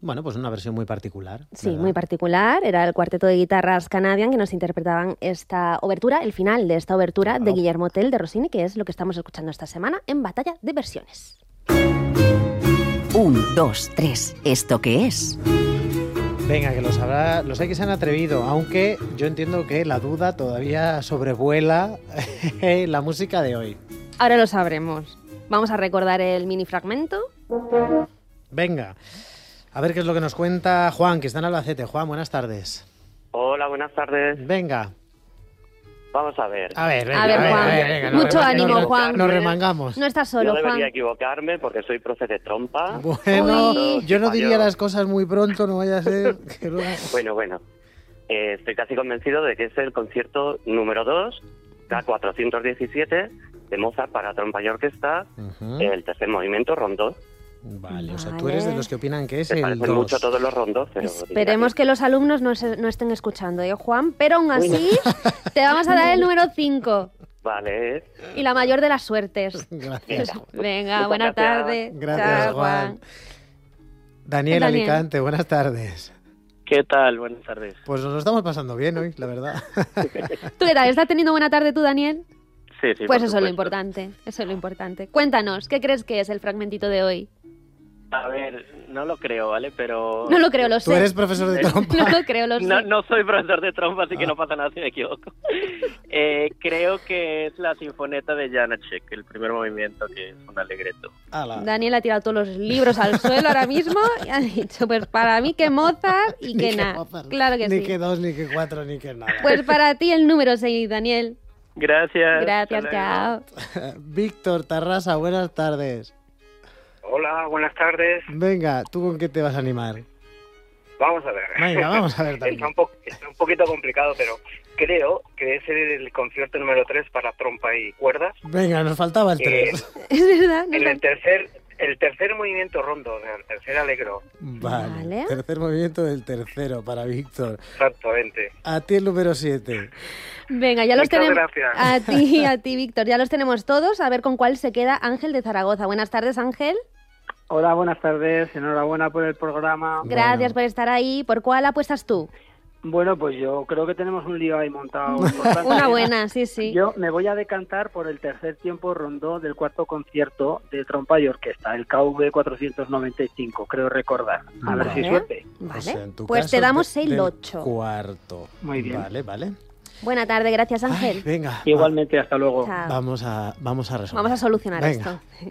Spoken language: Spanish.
Bueno, pues una versión muy particular. Sí, ¿verdad? muy particular. Era el cuarteto de guitarras Canadian que nos interpretaban esta obertura, el final de esta obertura de Guillermo Tell de Rossini, que es lo que estamos escuchando esta semana en Batalla de Versiones. 1, 2, 3. ¿Esto qué es? Venga, que los hay que se han atrevido, aunque yo entiendo que la duda todavía sobrevuela la música de hoy. Ahora lo sabremos. Vamos a recordar el mini fragmento. Venga, a ver qué es lo que nos cuenta Juan, que está en Albacete. Juan, buenas tardes. Hola, buenas tardes. Venga. Vamos a ver. A ver, Juan. venga, Mucho ánimo, Juan. Nos remangamos. No estás Yo solo, debería Juan. equivocarme porque soy profe de trompa. Bueno, Uy. yo no diría las cosas muy pronto, no vaya a ser que luego... Bueno. Estoy casi convencido de que es el concierto número 2, K417, de Mozart para trompa y orquesta, el tercer movimiento, rondó. Vale, o sea, tú eres de los que opinan que es Se el parecen 2. mucho todos los rondos, pero... Esperemos que los alumnos no estén escuchando, Juan? Pero aún así, te vamos a dar el número 5. Vale. Y la mayor de las suertes. Gracias. Venga, Muchas buena gracias. tarde. Gracias, Chao, Juan. Daniel Daniel. Alicante, buenas tardes. ¿Qué tal? Buenas tardes. Pues nos lo estamos pasando bien hoy, la verdad. ¿Tú qué tal? ¿Estás teniendo buena tarde tú, Daniel? Sí, Pues sí, por eso es lo supuesto. importante. Eso es lo importante. Cuéntanos, ¿qué crees que es el fragmentito de hoy? A ver, no lo creo, ¿vale? Pero... No lo creo, lo Tú sé. eres profesor de trompa. No lo creo, lo sé. No soy profesor de trompa, así que no pasa nada si me equivoco. Creo que es la sinfoneta de Janacek, el primer movimiento, que es un alegreto. Ala. Daniel ha tirado todos los libros al suelo ahora mismo y ha dicho, pues para mí que Mozart y Ni que que nada. Mozart, Claro que ni sí. que 2, ni que 4, ni que nada. Pues para ti el número 6, Daniel. Gracias. Gracias, Hasta luego. chao. Víctor Tarrasa, buenas tardes. Hola, buenas tardes. Venga, ¿tú con qué te vas a animar? Vamos a ver. Venga, vamos a ver también. Está un poquito complicado, pero creo que es el concierto número 3 para trompa y cuerdas. Venga, nos faltaba el 3. Es verdad. En el tercer movimiento rondo, el tercer alegro. Vale. Tercer movimiento del tercero para Víctor. Exactamente. A ti el número 7. Venga, ya los Muchas tenemos. gracias. A ti, Víctor. Ya los tenemos todos. A ver con cuál se queda Ángel de Zaragoza. Buenas tardes, Ángel. Hola, buenas tardes. Enhorabuena por el programa. Gracias por estar ahí. ¿Por cuál apuestas tú? Bueno, pues yo creo que tenemos un lío ahí montado importante. Una buena, sí, sí. Yo me voy a decantar por el tercer tiempo rondó del cuarto concierto de trompa y orquesta, el KV 495, creo recordar. A ver si Vale. suerte. Vale. O sea, en tu Pues caso, te damos del el 8. cuarto. Muy bien. Vale. Buena tarde, gracias, Ángel. Ay, venga. Igualmente, hasta luego. Chao. Vamos a resolver. Vamos a solucionar Venga. esto.